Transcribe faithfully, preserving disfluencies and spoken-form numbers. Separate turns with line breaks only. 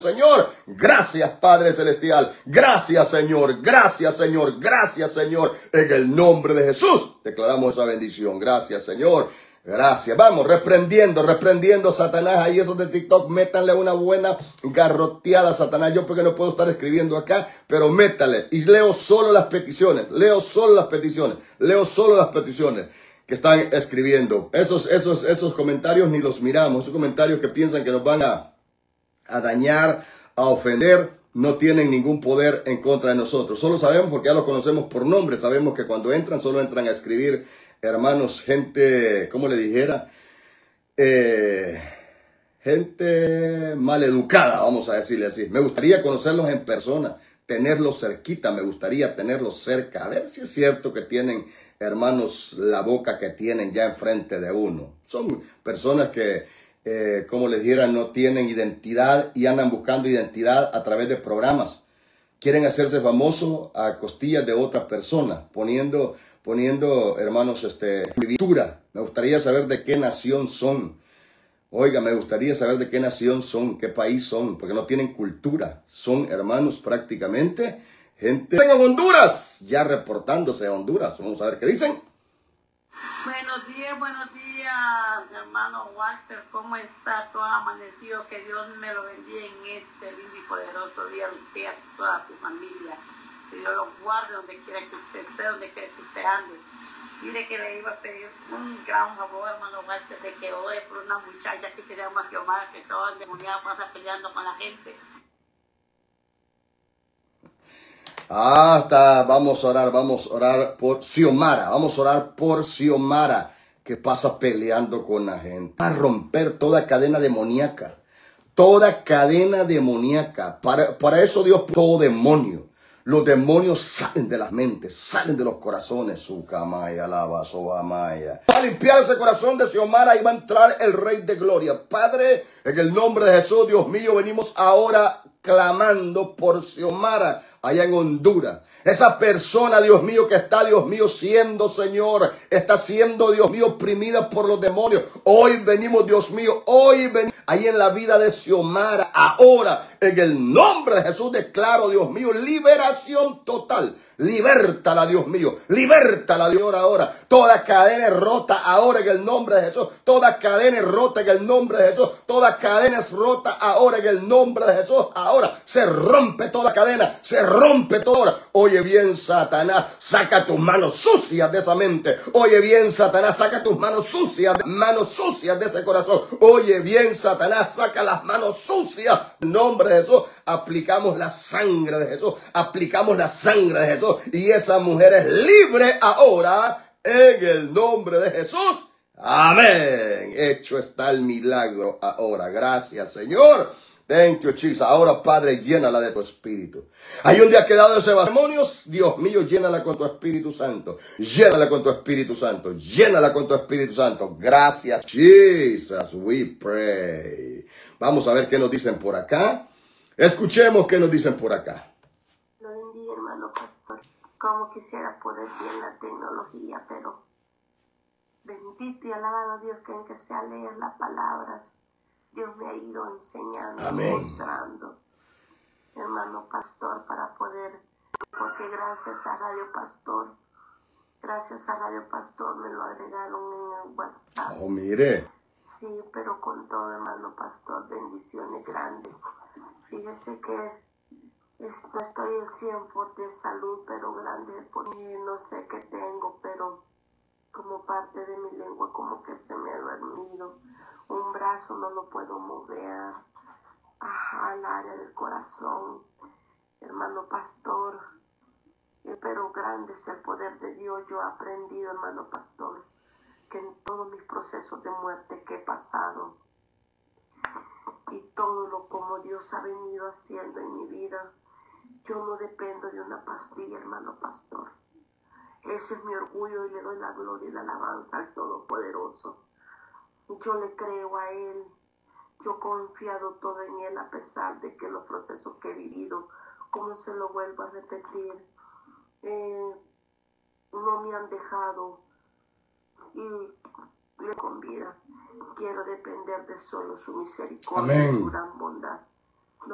Señor, gracias Padre Celestial, gracias Señor, gracias Señor, gracias Señor, en el nombre de Jesús declaramos esa bendición, gracias Señor, gracias, vamos, reprendiendo, reprendiendo Satanás, ahí esos de TikTok, métanle una buena garroteada a Satanás, yo porque no puedo estar escribiendo acá, pero métale, y leo solo las peticiones, leo solo las peticiones, leo solo las peticiones que están escribiendo, esos, esos, esos comentarios ni los miramos, esos comentarios que piensan que nos van a a dañar, a ofender, no tienen ningún poder en contra de nosotros. Solo sabemos, porque ya los conocemos por nombre, sabemos que cuando entran, solo entran a escribir, hermanos, gente, ¿cómo le dijera? Eh, gente maleducada, vamos a decirle así. Me gustaría conocerlos en persona, tenerlos cerquita, me gustaría tenerlos cerca, a ver si es cierto que tienen, hermanos, la boca que tienen ya enfrente de uno. Son personas que Eh, como les dijera, no tienen identidad y andan buscando identidad a través de programas. Quieren hacerse famosos a costillas de otra persona, poniendo, poniendo hermanos, este, cultura. Me gustaría saber de qué nación son. Oiga, me gustaría saber de qué nación son, qué país son, porque no tienen cultura. Son hermanos prácticamente gente en Honduras, ya reportándose a Honduras. Vamos a ver qué dicen.
Buenos días, buenos días, hermano Walter, ¿cómo está? Todo amanecido, que Dios me lo bendiga en este lindo y poderoso día, usted, a toda su familia, que Dios los guarde donde quiera que usted esté, donde quiera que usted ande. Mire que le iba a pedir un gran favor, hermano Walter, de que ore por una muchacha aquí que se llama Xiomara, que toda endemoniada pasa peleando con la gente.
Hasta vamos a orar, vamos a orar por Xiomara, vamos a orar por Xiomara, que pasa peleando con la gente. A romper toda cadena demoníaca, toda cadena demoníaca. Para, para eso Dios, todo demonio. Los demonios salen de las mentes, salen de los corazones. Su camaya, lava, soamaya. Va a limpiar ese corazón de Xiomara y va a entrar el Rey de Gloria. Padre, en el nombre de Jesús, Dios mío, venimos ahora clamando por Xiomara allá en Honduras. Esa persona, Dios mío, que está, Dios mío, siendo, Señor, está siendo, Dios mío, oprimida por los demonios. Hoy venimos, Dios mío, hoy venimos ahí en la vida de Xiomara. Ahora, en el nombre de Jesús, declaro, Dios mío, liberación total. Libértala, Dios mío, libértala, Dios, ahora. Toda cadena es rota ahora en el nombre de Jesús. Toda cadena es rota en el nombre de Jesús. Toda cadena es rota ahora en el nombre de Jesús. Ahora se rompe toda cadena, se rompe toda. Oye bien, Satanás, saca tus manos sucias de esa mente. Oye bien, Satanás, saca tus manos sucias, manos sucias de ese corazón. Oye bien, Satanás, saca las manos sucias. En nombre de Jesús, aplicamos la sangre de Jesús, aplicamos la sangre de Jesús. Y esa mujer es libre ahora en el nombre de Jesús. Amén. Hecho está el milagro ahora. Gracias, Señor. Thank you, Jesus. Ahora, Padre, llénala de tu espíritu. Hay un día quedado de ese demonios. Dios mío, llénala con tu Espíritu Santo. Llénala con tu Espíritu Santo. Llénala con tu Espíritu Santo. Gracias, Jesus. We pray. Vamos a ver qué nos dicen por acá. Escuchemos qué nos dicen por acá.
Lo bendiga, hermano pastor. Como quisiera poder ver la tecnología, pero bendito y alabado Dios, que en que sea leer las palabras, Dios me ha ido enseñando,
Amén.
mostrando, hermano pastor, para poder, porque gracias a Radio Pastor, gracias a Radio Pastor me lo agregaron en el WhatsApp.
Oh, mire.
Sí, pero con todo, hermano pastor, bendiciones grandes. Fíjese que no estoy el cien por ciento de salud, pero grande, porque no sé qué tengo, pero como parte de mi lengua como que se me ha dormido. Un brazo no lo puedo mover. Ajá, el área del corazón. Hermano pastor, eh, pero grande es el poder de Dios. Yo he aprendido, hermano pastor, que en todos mis procesos de muerte que he pasado y todo lo como Dios ha venido haciendo en mi vida, yo no dependo de una pastilla, hermano pastor. Ese es mi orgullo y le doy la gloria y la alabanza al Todopoderoso. Yo le creo a Él. Yo he confiado todo en Él a pesar de que los procesos que he vivido, como se lo vuelvo a repetir, eh, no me han dejado y le con vida. Quiero depender de solo su misericordia y su gran bondad.